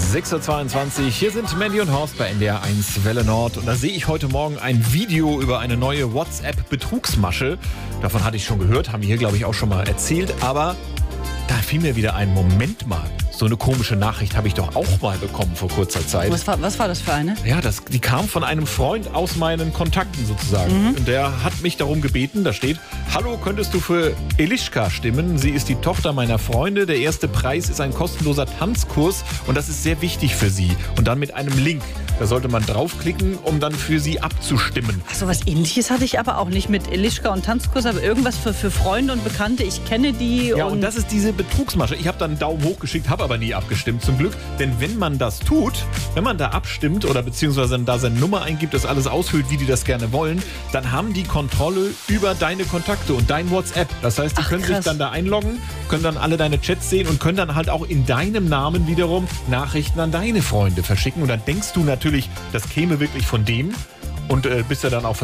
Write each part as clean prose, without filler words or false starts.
6.22 Uhr, hier sind Mandy und Horst bei NDR 1 Welle Nord. Und da sehe ich heute Morgen ein Video über eine neue WhatsApp-Betrugsmasche. Davon hatte ich schon gehört, haben wir hier, glaube ich, auch schon mal erzählt. Aber da fiel mir wieder ein, Moment mal. So eine komische Nachricht habe ich doch auch mal bekommen vor kurzer Zeit. Was war das für eine? Ja, die kam von einem Freund aus meinen Kontakten sozusagen. Und der hat mich darum gebeten, da steht: Hallo, könntest du für Elischka stimmen? Sie ist die Tochter meiner Freunde. Der erste Preis ist ein kostenloser Tanzkurs und das ist sehr wichtig für sie. Und dann mit einem Link. Da sollte man draufklicken, um dann für sie abzustimmen. Ach, so was Ähnliches hatte ich aber auch nicht mit Elischka und Tanzkurs, aber irgendwas für Freunde und Bekannte. Ich kenne die. Ja, und das ist diese Betrugsmasche. Ich habe dann einen Daumen hoch geschickt, habe aber nie abgestimmt, zum Glück. Denn wenn man das tut, wenn man da abstimmt oder beziehungsweise da seine Nummer eingibt, das alles ausfüllt, wie die das gerne wollen, dann haben die Kontrolle über deine Kontakte und dein WhatsApp. Das heißt, die können sich dann da einloggen, können dann alle deine Chats sehen und können dann halt auch in deinem Namen wiederum Nachrichten an deine Freunde verschicken. Und dann denkst du natürlich, das käme wirklich von dem und bist ja dann auch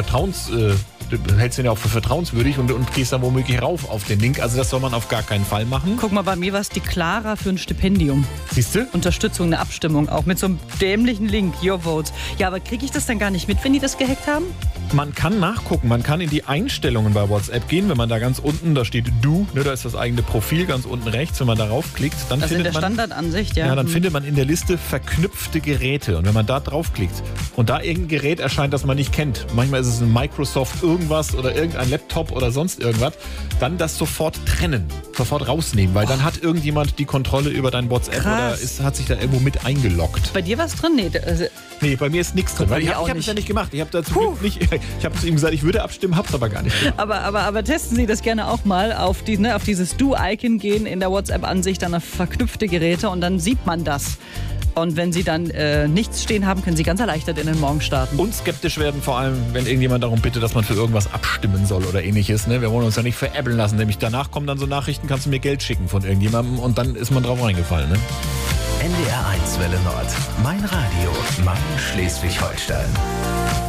du hältst ihn ja auch für vertrauenswürdig und gehst dann womöglich rauf auf den Link. Also das soll man auf gar keinen Fall machen. Guck mal, bei mir war es die Clara für ein Stipendium. Siehst du? Unterstützung, eine Abstimmung, auch mit so einem dämlichen Link, Your Votes. Ja, aber kriege ich das dann gar nicht mit, wenn die das gehackt haben? Man kann nachgucken, man kann in die Einstellungen bei WhatsApp gehen, wenn man da ganz unten, da steht Du, ne, da ist das eigene Profil ganz unten rechts, wenn man darauf klickt, dann das findet in der man Standardansicht, ja. Ja, dann findet man in der Liste verknüpfte Geräte und wenn man da draufklickt und da irgendein Gerät erscheint, das man nicht kennt, manchmal ist es ein Microsoft irgendwas oder irgendein Laptop oder sonst irgendwas, dann das sofort trennen, sofort rausnehmen, weil dann hat irgendjemand die Kontrolle über dein WhatsApp oder hat sich da irgendwo mit eingeloggt. Bei dir war es drin? Nee, bei mir ist nichts drin, weil ich habe es ja nicht gemacht. Ich habe dazu nicht, ich habe zu ihm gesagt, ich würde abstimmen, hab's aber gar nicht gemacht. Aber testen Sie das gerne auch mal, auf dieses Do-Icon gehen in der WhatsApp-Ansicht, dann auf verknüpfte Geräte und dann sieht man das. Und wenn Sie dann nichts stehen haben, können Sie ganz erleichtert in den Morgen starten. Und skeptisch werden, vor allem, wenn irgendjemand darum bittet, dass man für irgendwas abstimmen soll oder ähnliches. Ne? Wir wollen uns ja nicht veräppeln lassen. Nämlich danach kommen dann so Nachrichten, kannst du mir Geld schicken von irgendjemandem und dann ist man drauf reingefallen. Ne? NDR 1 Welle Nord. Mein Radio. Mein Schleswig-Holstein.